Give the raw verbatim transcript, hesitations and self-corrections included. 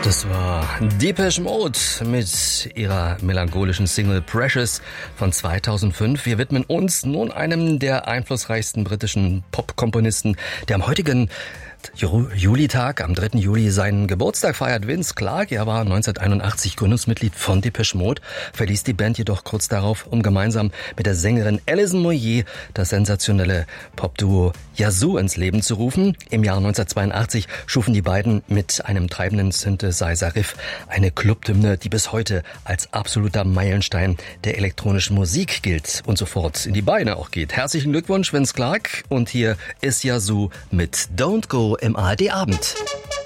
Das war Depeche Mode mit ihrer melancholischen Single Precious von zweitausendfünf. Wir widmen uns nun einem der einflussreichsten britischen Popkomponisten, der am heutigen Julitag, am dritten Juli, seinen Geburtstag feiert. Vince Clarke. Er war neunzehnhunderteinundachtzig Gründungsmitglied von Depeche Mode, verließ die Band jedoch kurz darauf, um gemeinsam mit der Sängerin Alison Moyet das sensationelle Popduo Yazoo ins Leben zu rufen. Im Jahr neunzehnhundertzweiundachtzig schufen die beiden mit einem treibenden Synthesizer-Riff eine Clubhymne, die bis heute als absoluter Meilenstein der elektronischen Musik gilt und sofort in die Beine auch geht. Herzlichen Glückwunsch, Vince Clarke. Und hier ist Yazoo mit Don't Go im A R D Abend.